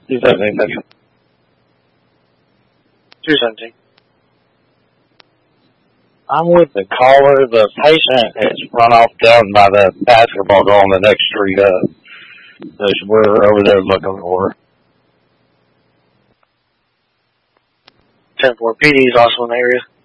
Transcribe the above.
217. 217. I'm with the caller. The patient has run off down by the basketball goal on the next street up. We're over there looking for her. 10-4 PD is also in the area.